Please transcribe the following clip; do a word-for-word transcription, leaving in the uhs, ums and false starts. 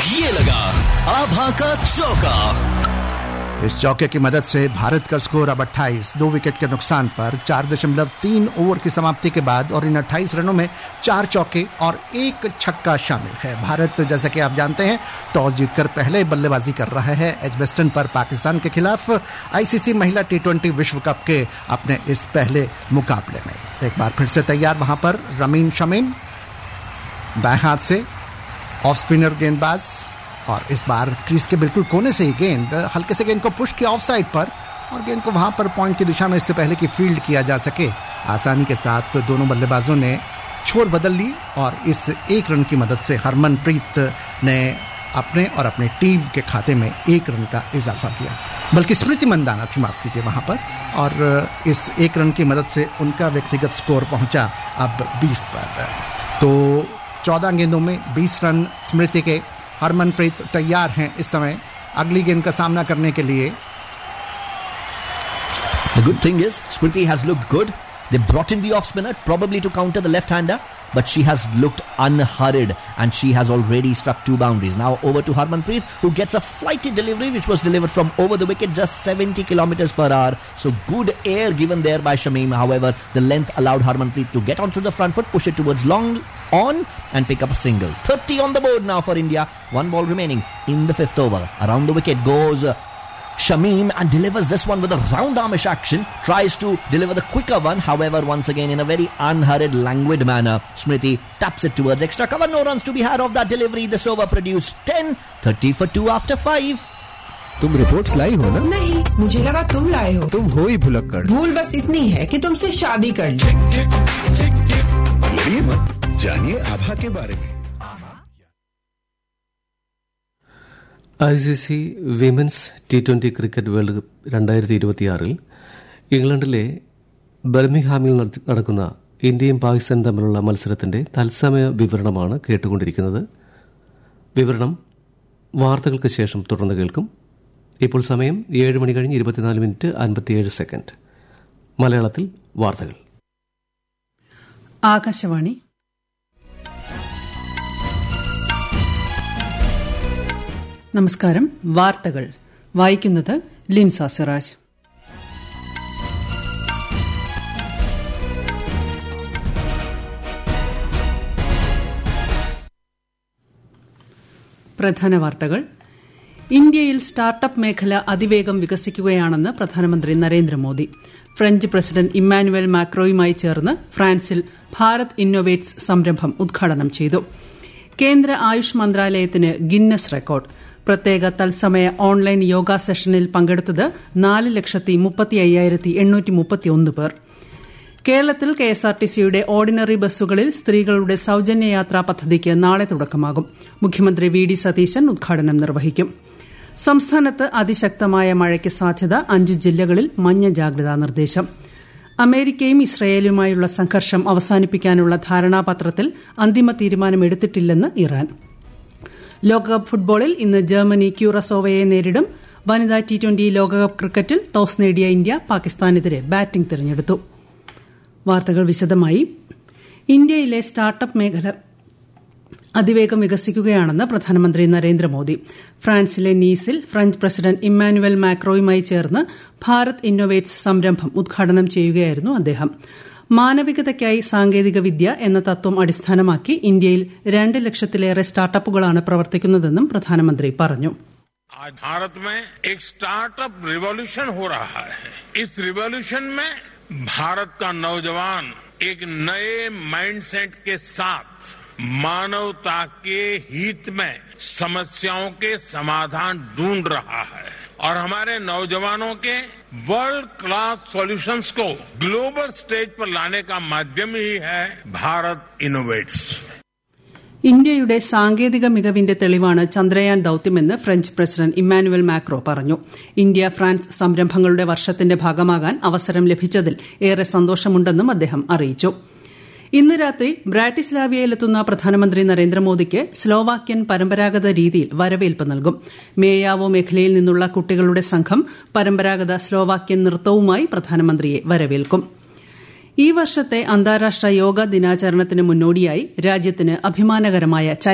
ये लगा आभा का चौका। इस चौके की मदद से भारत का स्कोर अब अट्ठाईस, दो विकेट के नुकसान पर चार दशमलव तीन ओवर की समाप्ति के बाद और इन अट्ठाईस रनों में चार चौके और एक छक्का शामिल है। भारत जैसा कि आप जानते हैं टॉस जीतकर पहले बल्लेबाजी कर रहा है एजबेस्टन पर पाकिस्तान के खिलाफ आईसीसी महिला टी ट्वेंटी विश्व कप के अपने इस पहले मुकाबले में। एक बार फिर से तैयार वहां पर रमीन शमीम, बाएं हाथ से ऑफ स्पिनर गेंदबाज, और इस बार क्रीज के बिल्कुल कोने से ही गेंद हल्के से गेंद को पुश किया ऑफ साइड पर और गेंद को वहां पर पॉइंट की दिशा में इससे पहले कि फील्ड किया जा सके आसानी के साथ दोनों बल्लेबाजों ने छोर बदल ली और इस एक रन की मदद से हरमनप्रीत ने अपने और अपने टीम के खाते में एक रन का इजाफा किया। बल्कि स्मृति मंदाना थी, माफ कीजिए, वहां पर, और इस एक रन की मदद से उनका व्यक्तिगत स्कोर पहुंचा अब बीस पर। तो चौदह गेंदों में बीस रन स्मृति के। हरमनप्रीत तैयार हैं इस समय अगली गेंद का सामना करने के लिए। The good thing is Smriti has looked good. They brought in the off spinner probably to counter the left-hander, but she has looked unhurried and she has already struck two boundaries. Now over to Harmanpreet, who gets a flighty delivery which was delivered from over the wicket, just seventy kilometers per hour. So good air given there by Shamim. However, the length allowed Harmanpreet to get onto the front foot, push it towards long on and pick up a single. thirty on the board now for India. One ball remaining in the fifth over. Around the wicket goes uh, Shamim and delivers this one with a round armish action. Tries to deliver the quicker one. However, once again in a very unhurried, languid manner, Smriti taps it towards extra cover. No runs to be had of that delivery. This over produced ten. thirty for two after five. तुम reports लाई हो ना? नहीं, मुझे लगा तुम लाए हो। तुम हो ही भुलक्कड़। भूल बस इतनी है कि तुमसे शादी कर ली। लड़िए मत, जानिए आभा के बारे में। I C C women's T twenty cricket world cup രണ്ടായിരത്തി ഇരുപത്തിയാറിൽ ഇംഗ്ലണ്ടിലെ ബർമിംഗ്ഹാമിൽ നടക്കുന്ന ഇന്ത്യയും പാകിസ്ഥാനും തമ്മിലുള്ള മത്സരത്തിന്റെ തത്സമയ വിവരണമാണ് കേട്ടുകൊണ്ടിരിക്കുന്നത്. വിവരണം വാർത്തകൾക്ക് ശേഷം തുടർന്ന് കേൾക്കും. ഇപ്പോൾ സമയം ഏഴ് മണി കഴിഞ്ഞ് ഇരുപത്തിനാല് മിനിറ്റ് അൻപത്തിയേഴ് സെക്കൻഡ്. മലയാളത്തിൽ വാർത്തകൾ. ആകാശവാണി. നമസ്കാരം. വാർത്തകൾ വായിക്കുന്നത് ലിൻസ സിറാജ്. പ്രധാന വാർത്തകൾ. ഇന്ത്യയിൽ സ്റ്റാർട്ടപ്പ് മേഖല അതിവേഗം വികസിക്കുകയാണെന്ന് പ്രധാനമന്ത്രി നരേന്ദ്രമോദി. ഫ്രഞ്ച് പ്രസിഡന്റ് ഇമ്മാനുവൽ മാക്രോയുമായി ചേർന്ന് ഫ്രാൻസിൽ ഭാരത് ഇന്നൊവേറ്റ്സ് സംരംഭം ഉദ്ഘാടനം ചെയ്തു. കേന്ദ്ര ആയുഷ് മന്ത്രാലയത്തിന് ഗിന്നസ് റെക്കോർഡ്. പ്രത്യേക തത്സമയ ഓൺലൈൻ യോഗ സെഷനിൽ പങ്കെടുത്തത് നാല് ലക്ഷത്തി മുപ്പത്തി അയ്യായിരത്തി എണ്ണൂറ്റി മുപ്പത്തിയൊന്ന് പേർ. കേരളത്തിൽ കെഎസ്ആർടിസിയുടെ ഓർഡിനറി ബസ്സുകളിൽ സ്ത്രീകളുടെ സൌജന്യയാത്രാ പദ്ധതിക്ക് നാളെ തുടക്കമാകും. മുഖ്യമന്ത്രി വി ഡി സതീശൻ ഉദ്ഘാടനം നിർവഹിക്കും. സംസ്ഥാനത്ത് അതിശക്തമായ മഴയ്ക്ക് സാധ്യത. അഞ്ച് ജില്ലകളിൽ മഞ്ഞ ജാഗ്രതാ നിർദ്ദേശം. അമേരിക്കയും ഇസ്രയേലുമായുള്ള സംഘർഷം അവസാനിപ്പിക്കാനുള്ള ധാരണാപത്രത്തിൽ അന്തിമ തീരുമാനമെടുത്തിട്ടില്ലെന്ന് ഇറാൻ. ലോകകപ്പ് ഫുട്ബോളിൽ ഇന്ന് ജർമ്മനി ക്യൂറസോവയെ നേരിടും. വനിതാ ടി ട്വന്റി ലോകകപ്പ് ക്രിക്കറ്റിൽ ടോസ് നേടിയ ഇന്ത്യ പാകിസ്ഥാനെതിരെ ബാറ്റിംഗ് തിരഞ്ഞെടുത്തു. വാർത്തകൾ വിശദമായി. ഇന്ത്യയിലെ സ്റ്റാർട്ടപ്പ് മേഖല അതിവേഗം വികസിക്കുകയാണെന്ന് പ്രധാനമന്ത്രി നരേന്ദ്രമോദി. ഫ്രാൻസിലെ നീസിൽ ഫ്രഞ്ച് പ്രസിഡന്റ് ഇമ്മാനുവൽ മാക്രോയുമായി ചേർന്ന് ഭാരത് ഇന്നൊവേറ്റ്സ് സംരംഭം ഉദ്ഘാടനം ചെയ്യുകയായിരുന്നു അദ്ദേഹം. മാനവികതയ്ക്കായി സാങ്കേതികവിദ്യ എന്ന തത്വം അടിസ്ഥാനമാക്കി ഇന്ത്യയിൽ രണ്ട് ലക്ഷത്തിലേറെ സ്റ്റാർട്ടപ്പുകളാണ് പ്രവർത്തിക്കുന്നതെന്നും പ്രധാനമന്ത്രി പറഞ്ഞു. आज भारत में एक स्टार्टअप रिवॉल्यूशन हो रहा है. इस रिवॉल्यूशन में भारत का नौजवान एक नए माइंडसेट के साथ मानवता के हित में समस्याओं के समाधान ढूंढ रहा है और हमारे नौजवानों के वर्ल्ड क्लास सॉल्यूशंस को ग्लोबल स्टेज पर लाने का माध्यम ही है भारत इनोवेट्स. ഇന്ത്യയുടെ സാങ്കേതിക മികവിന്റെ തെളിവാണ് Chandrayaan ദൌത്യമെന്ന് French president Emmanuel macro പറഞ്ഞു. ഇന്ത്യ ഫ്രാൻസ് സംരംഭങ്ങളുടെ വർഷത്തിന്റെ ഭാഗമാകാൻ അവസരം ലഭിച്ചതിൽ ഏറെ സന്തോഷമുണ്ടെന്നും അദ്ദേഹം അറിയിച്ചു. ഇന്ന് രാത്രി ബ്രാറ്റിസ്ലാവിയയിലെത്തുന്ന പ്രധാനമന്ത്രി നരേന്ദ്രമോദിക്ക് സ്ലോവാക്യൻ പരമ്പരാഗത രീതിയിൽ വരവേൽപ്പ് നൽകും. മേയാവോ മേഖലയിൽ നിന്നുള്ള കുട്ടികളുടെ സംഘം പരമ്പരാഗത സ്ലോവാക്യൻ നൃത്തവുമായി പ്രധാനമന്ത്രിയെ വരവേൽക്കും. ഈ വർഷത്തെ അന്താരാഷ്ട്ര യോഗ ദിനാചരണത്തിന് മുന്നോടിയായി രാജ്യത്തിന് അഭിമാനകരമായ